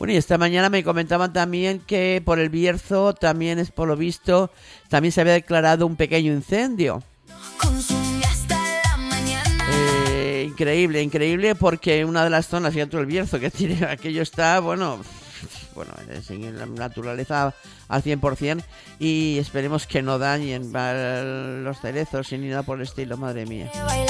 Bueno, y esta mañana me comentaban también que por el Bierzo también es, por lo visto, también se había declarado un pequeño incendio. Increíble, porque una de las zonas, fíjate el Bierzo, que tiene aquello está, bueno, en la naturaleza al 100%, y esperemos que no dañen los cerezos ni nada por el estilo, madre mía.